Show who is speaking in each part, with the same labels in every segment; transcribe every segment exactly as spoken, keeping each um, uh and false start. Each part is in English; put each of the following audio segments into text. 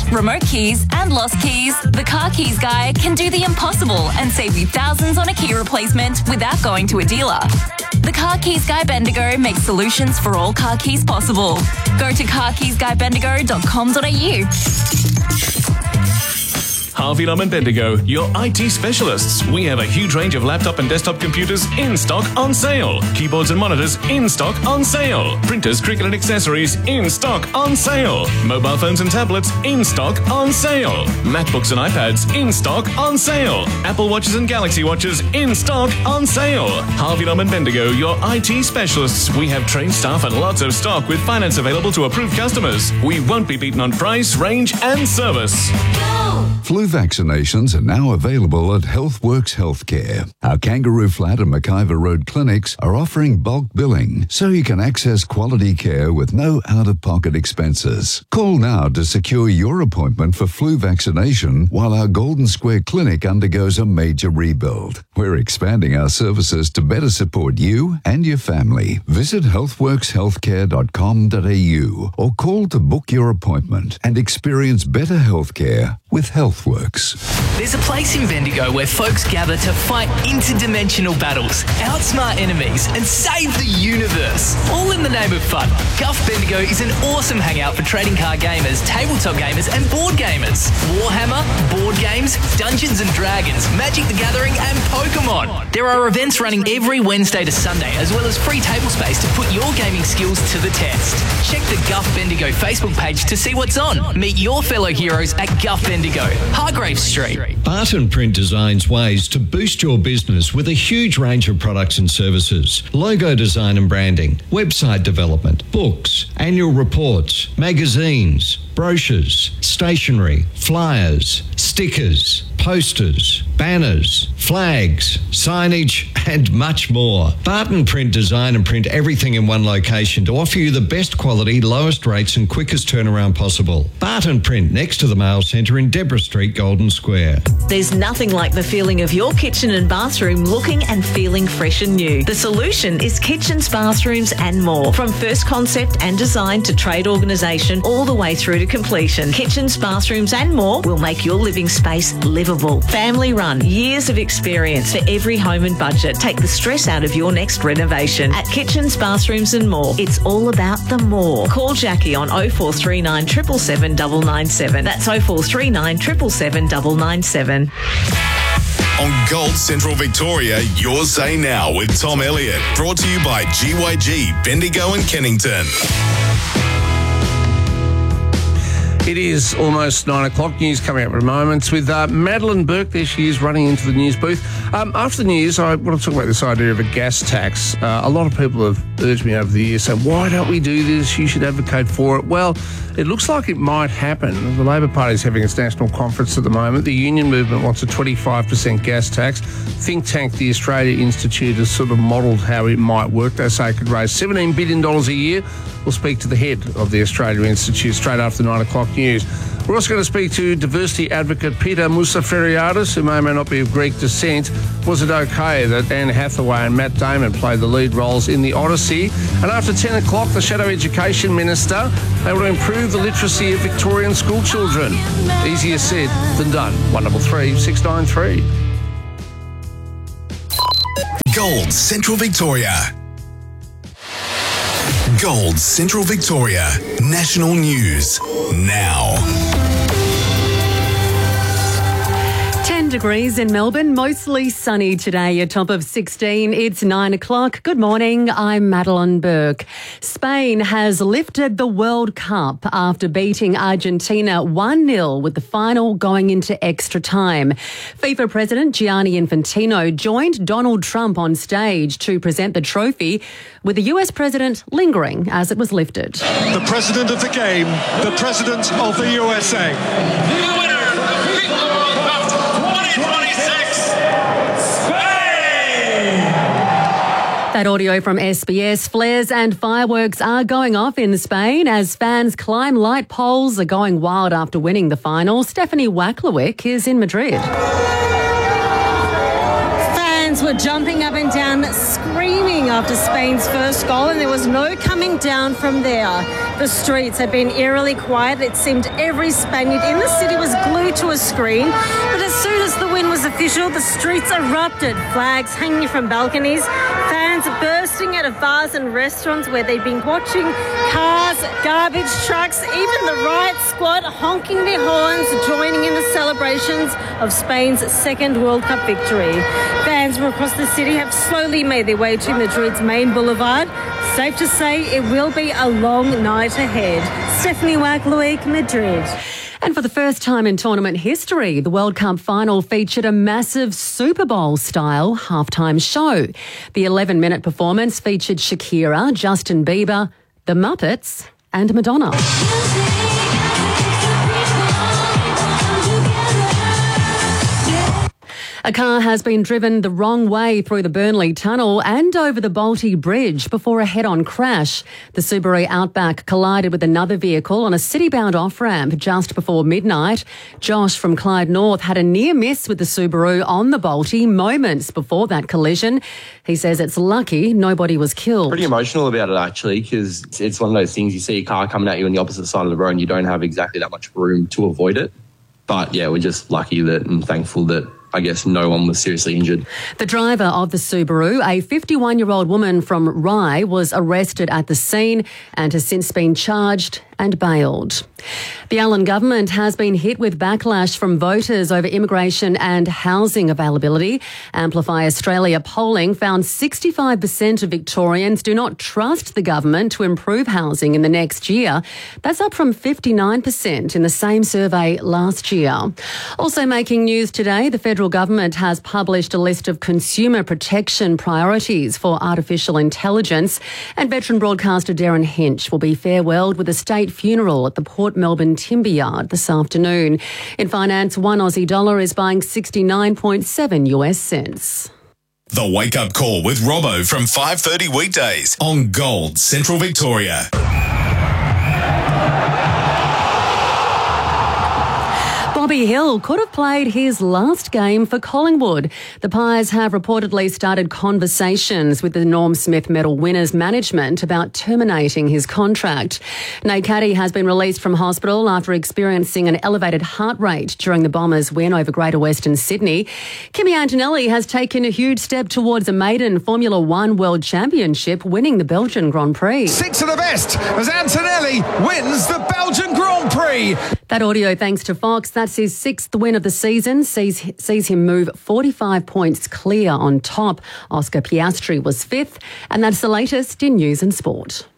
Speaker 1: remote keys and lost keys, the Car Keys Guy can do the impossible and save you thousands on a key replacement without going to a dealer. The Car Keys Guy Bendigo makes solutions for all car keys possible. Go to car keys guy bendigo dot com dot a u.
Speaker 2: Harvey Lum and Bendigo, your I T specialists. We have a huge range of laptop and desktop computers in stock on sale. Keyboards and monitors in stock on sale. Printers, cricket and accessories in stock on sale. Mobile phones and tablets in stock on sale. MacBooks and iPads in stock on sale. Apple Watches and Galaxy Watches in stock on sale. Harvey Lum and Bendigo, your I T specialists. We have trained staff and lots of stock with finance available to approved customers. We won't be beaten on price, range and service.
Speaker 3: Flu vaccinations are now available at HealthWorks Healthcare. Our Kangaroo Flat and McIver Road clinics are offering bulk billing so you can access quality care with no out-of-pocket expenses. Call now to secure your appointment for flu vaccination while our Golden Square clinic undergoes a major rebuild. We're expanding our services to better support you and your family. Visit healthworks healthcare dot com dot a u or call to book your appointment and experience better healthcare with HealthWorks.
Speaker 4: There's a place in Bendigo where folks gather to fight interdimensional battles, outsmart enemies, and save the universe. All in the name of fun. Guff Bendigo is an awesome hangout for trading card gamers, tabletop gamers, and board gamers. Warhammer, board games, Dungeons and Dragons, Magic the Gathering, and Pokemon. There are events running every Wednesday to Sunday, as well as free table space to put your gaming skills to the test. Check the Guff Bendigo Facebook page to see what's on. Meet your fellow heroes at Guff Bendigo, Hargrave Street.
Speaker 5: Barton Print designs ways to boost your business with a huge range of products and services. Logo design and branding, website development, books, annual reports, magazines, brochures, stationery, flyers, stickers, posters, banners, flags, signage, and much more. Barton Print design and print everything in one location to offer you the best quality, lowest rates and quickest turnaround possible. Barton Print next to the Mail Centre in Deborah Street, Golden Square.
Speaker 6: There's nothing like the feeling of your kitchen and bathroom looking and feeling fresh and new. The solution is Kitchens, Bathrooms and More. From first concept and design to trade organisation all the way through to completion. Kitchens, Bathrooms and More will make your living space livable. Family run, years of experience for every home and budget. Take the stress out of your next renovation. At Kitchens, Bathrooms and More, it's all about the more. Call Jackie on oh four three nine, seven seven seven, nine nine seven. That's oh four three nine, seven seven seven, nine nine seven.
Speaker 7: On Gold Central Victoria, your say now with Tom Elliott. Brought to you by G Y G, Bendigo and Kennington.
Speaker 8: It is almost nine o'clock. News coming up in a moment with uh, Madeline Burke. There she is running into the news booth. Um, after the news, I want to talk about this idea of a gas tax. Uh, a lot of people have urged me over the years, saying, why don't we do this? You should advocate for it. Well, it looks like it might happen. The Labor Party is having its national conference at the moment. The union movement wants a twenty-five percent gas tax. Think tank the Australia Institute has sort of modelled how it might work. They say it could raise seventeen billion dollars a year. We'll speak to the head of the Australia Institute straight after nine o'clock news. We're also going to speak to diversity advocate Peter Musaferiadis, who may or may not be of Greek descent. Was it okay that Anne Hathaway and Matt Damon played the lead roles in The Odyssey? And after ten o'clock, the Shadow Education Minister, they will improve the literacy of Victorian school children. Easier said than done. one double three six nine three.
Speaker 7: Gold Central Victoria. Gold Central Victoria. National News now.
Speaker 9: ten degrees in Melbourne, mostly sunny today, a top of sixteen. It's nine o'clock. Good morning, I'm Madeline Burke. Spain has lifted the World Cup after beating Argentina one nil with the final going into extra time. FIFA President Gianni Infantino joined Donald Trump on stage to present the trophy, with the U S President lingering as it was lifted.
Speaker 10: The President of the game, the President of the U S A.
Speaker 9: That audio from S B S. Flares and fireworks are going off in Spain as fans climb light poles, are going wild after winning the final. Stephanie Wacklewick is in Madrid.
Speaker 11: Fans were jumping up and down, screaming after Spain's first goal, and there was no coming down from there. The streets have been eerily quiet. It seemed every Spaniard in the city was glued to a screen. But as soon as the win was official, the streets erupted, flags hanging from balconies, fans bursting out of bars and restaurants where they'd been watching cars, garbage trucks, even the riot squad honking their horns, joining in the celebrations of Spain's second World Cup victory. Fans from across the city have slowly made their way to Madrid's main boulevard. Safe to say it will be a long night ahead. Stephanie Wagluik, Madrid.
Speaker 9: And for the first time in tournament history, the World Cup final featured a massive Super Bowl-style halftime show. The eleven-minute performance featured Shakira, Justin Bieber, The Muppets and Madonna. A car has been driven the wrong way through the Burnley Tunnel and over the Balti Bridge before a head-on crash. The Subaru Outback collided with another vehicle on a city-bound off-ramp just before midnight. Josh from Clyde North had a near miss with the Subaru on the Balti moments before that collision. He says it's lucky nobody was killed.
Speaker 12: Pretty emotional about it, actually, because it's one of those things, you see a car coming at you on the opposite side of the road and you don't have exactly that much room to avoid it. But, yeah, we're just lucky that and thankful that I guess no one was seriously injured.
Speaker 9: The driver of the Subaru, a fifty-one-year-old woman from Rye, was arrested at the scene and has since been charged and bailed. The Allen government has been hit with backlash from voters over immigration and housing availability. Amplify Australia polling found sixty-five percent of Victorians do not trust the government to improve housing in the next year. That's up from fifty-nine percent in the same survey last year. Also making news today, the federal government has published a list of consumer protection priorities for artificial intelligence, and veteran broadcaster Darren Hinch will be farewelled with a state funeral at the Port Melbourne Timber Yard this afternoon. In finance, one Aussie dollar is buying sixty-nine point seven US cents.
Speaker 7: The Wake Up Call with Robbo from five thirty weekdays on Gold Central Victoria.
Speaker 9: Bobby Hill could have played his last game for Collingwood. The Pies have reportedly started conversations with the Norm Smith Medal winners' management about terminating his contract. Nate Caddy has been released from hospital after experiencing an elevated heart rate during the Bombers' win over Greater Western Sydney. Kimi Antonelli has taken a huge step towards a maiden Formula One World Championship, winning the Belgian Grand Prix.
Speaker 13: Six of the best as Antonelli wins the Belgian Grand Prix.
Speaker 9: That audio thanks to Fox. That's his sixth win of the season, sees, sees him move forty-five points clear on top. Oscar Piastri was fifth, and that's the latest in news and sport.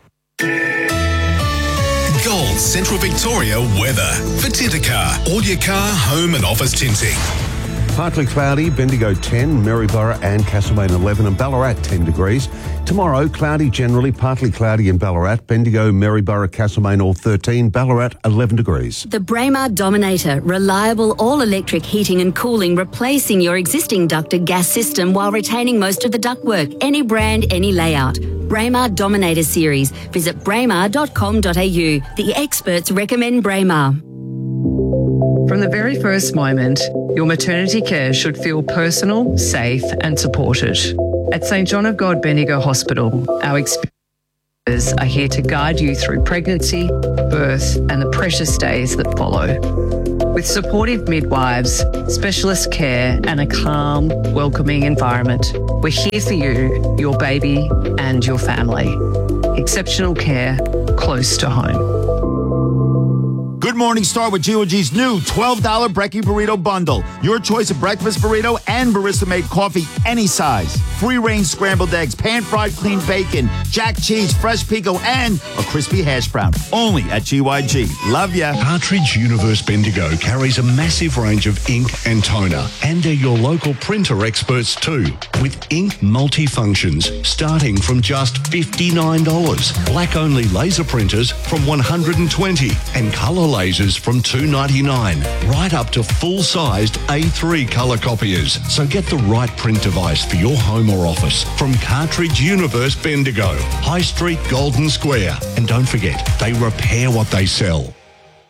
Speaker 7: Gold Central Victoria weather for Tintercar. All your car, home and office tinting.
Speaker 14: Partly cloudy, Bendigo ten, Maryborough and Castlemaine eleven and Ballarat ten degrees. Tomorrow, cloudy generally, partly cloudy in Ballarat, Bendigo, Maryborough, Castlemaine all thirteen, Ballarat eleven degrees.
Speaker 15: The Braemar Dominator, reliable all-electric heating and cooling, replacing your existing ducted gas system while retaining most of the ductwork. Any brand, any layout. Braemar Dominator series. Visit braemar dot com dot a u. The experts recommend Braemar.
Speaker 16: From the very first moment, your maternity care should feel personal, safe and supported. At St John of God Bendigo Hospital, our experts are here to guide you through pregnancy, birth and the precious days that follow. With supportive midwives, specialist care and a calm, welcoming environment, we're here for you, your baby and your family. Exceptional care close to home.
Speaker 17: Good morning, start with G O G's new twelve dollars Brekkie Burrito Bundle. Your choice of breakfast burrito and barista-made coffee, any size. Free-range scrambled eggs, pan-fried clean bacon, jack cheese, fresh pico, and a crispy hash brown. Only at G Y G. Love ya.
Speaker 18: Cartridge Universe Bendigo carries a massive range of ink and toner, and they're your local printer experts too, with ink multi-functions starting from just fifty-nine dollars. Black-only laser printers from one hundred twenty dollars and colour lasers from two ninety-nine, right up to full-sized A three colour copiers. So get the right print device for your home or office from Cartridge Universe Bendigo, High Street, Golden Square. And don't forget, they repair what they sell.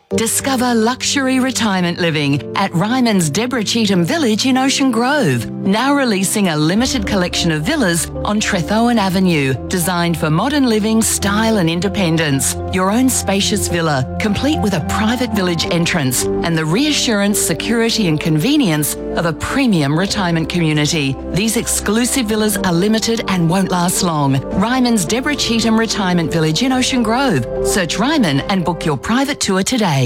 Speaker 19: Discover luxury retirement living at Ryman's Deborah Cheetham Village in Ocean Grove. Now releasing a limited collection of villas on Trethowan Avenue, designed for modern living, style and independence. Your own spacious villa, complete with a private village entrance and the reassurance, security and convenience of a premium retirement community. These exclusive villas are limited and won't last long. Ryman's Deborah Cheetham Retirement Village in Ocean Grove. Search Ryman and book your private tour today.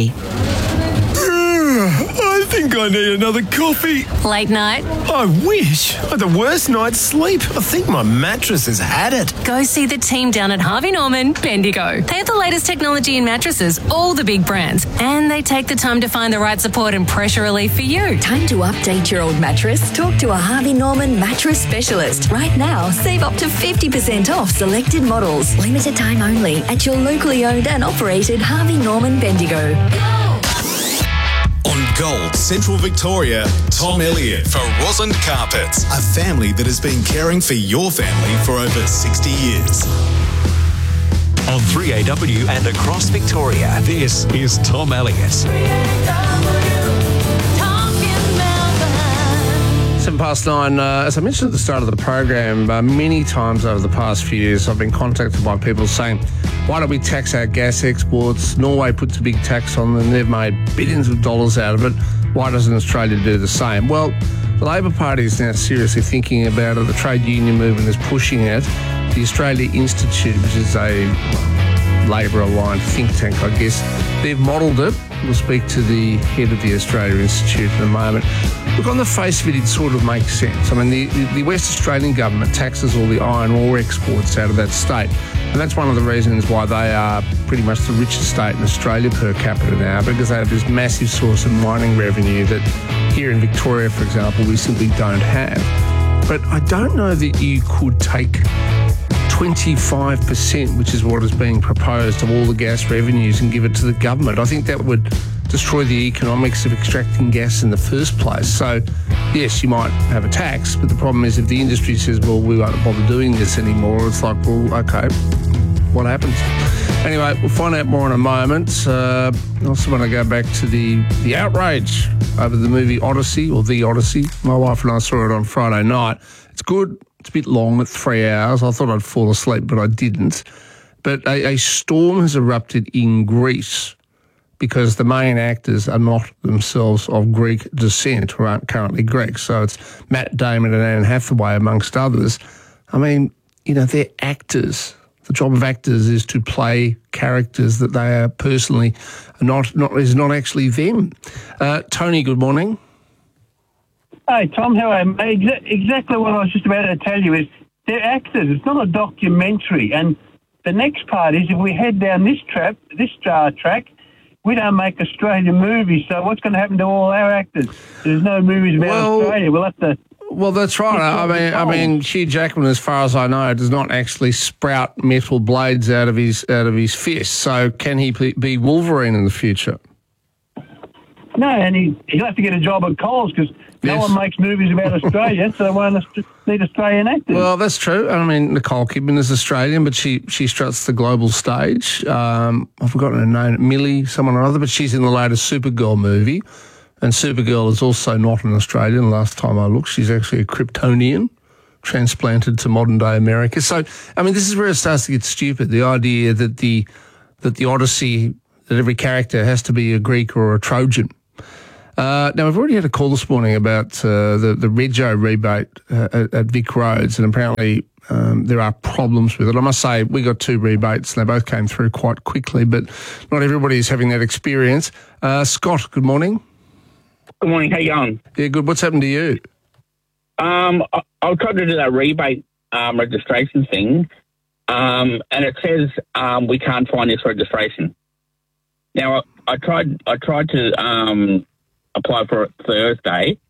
Speaker 20: I think I need another coffee.
Speaker 1: Late night?
Speaker 20: I wish. I had the worst night's sleep. I think my mattress has had it.
Speaker 1: Go see the team down at Harvey Norman Bendigo. They have the latest technology in mattresses, all the big brands, and they take the time to find the right support and pressure relief for you.
Speaker 21: Time to update your old mattress? Talk to a Harvey Norman mattress specialist. Right now, save up to fifty percent off selected models. Limited time only at your locally owned and operated Harvey Norman Bendigo.
Speaker 7: On Gold Central Victoria, Tom Elliott for Rosalind Carpets, a family that has been caring for your family for over sixty years.
Speaker 22: On three A W and across Victoria, this is Tom Elliott.
Speaker 8: Seven past nine. Uh, as I mentioned at the start of the program, uh, many times over the past few years, I've been contacted by people saying, why don't we tax our gas exports? Norway puts a big tax on them. They've made billions of dollars out of it. Why doesn't Australia do the same? Well, the Labor Party is now seriously thinking about it. The trade union movement is pushing it. The Australia Institute, which is a Labor-aligned think tank, I guess, they've modelled it. We'll speak to the head of the Australia Institute in a moment. Look, on the face of it, it sort of makes sense. I mean, the, the West Australian government taxes all the iron ore exports out of that state. And that's one of the reasons why they are pretty much the richest state in Australia per capita now, because they have this massive source of mining revenue that here in Victoria, for example, we simply don't have. But I don't know that you could take twenty-five percent, which is what is being proposed, of all the gas revenues and give it to the government. I think that would destroy the economics of extracting gas in the first place. So, yes, you might have a tax, but the problem is if the industry says, well, we won't bother doing this anymore, it's like, well, okay, what happens? Anyway, we'll find out more in a moment. Uh, I also want to go back to the, the outrage over the movie Odyssey, or The Odyssey. My wife and I saw it on Friday night. It's good. It's a bit long at three hours. I thought I'd fall asleep, but I didn't. But a, a storm has erupted in Greece because the main actors are not themselves of Greek descent or aren't currently Greek. So it's Matt Damon and Anne Hathaway, amongst others. I mean, you know, they're actors. The job of actors is to play characters that they are personally not, not is not actually them. Uh, Tony, good morning.
Speaker 23: Hey, Tom, how are you? Exa- exactly what I was just about to tell you is they're actors. It's not a documentary. And the next part is if we head down this trap, this uh, track, we don't make Australian movies. So what's going to happen to all our actors? There's no movies about well, Australia. We'll have to...
Speaker 8: Well, that's right. I mean, I mean, Hugh Jackman, as far as I know, does not actually sprout metal blades out of his out of his fist. So can he be Wolverine in the future?
Speaker 23: No, and he, he'll have to get a job at Coles because no yes. one makes movies about Australia, so they won't need Australian actors.
Speaker 8: Well, that's true. I mean, Nicole Kidman is Australian, but she, she struts the global stage. Um, I've forgotten her name, Millie, someone or other, but she's in the latest Supergirl movie. And Supergirl is also not an Australian. Last time I looked, she's actually a Kryptonian, transplanted to modern-day America. So, I mean, this is where it starts to get stupid, the idea that the that the Odyssey, that every character has to be a Greek or a Trojan. Uh, now, we've already had a call this morning about uh, the, the Rego rebate uh, at, at Vic Roads, and apparently um, there are problems with it. I must say, we got two rebates, and they both came through quite quickly, but not everybody is having that experience. Uh, Scott, good morning.
Speaker 24: Good morning. How you going?
Speaker 8: Yeah, good. What's happened to you?
Speaker 24: Um, I, I tried to do that rebate um, registration thing, um, and it says um, we can't find this registration. Now, I, I tried. I tried to um, apply for it Thursday,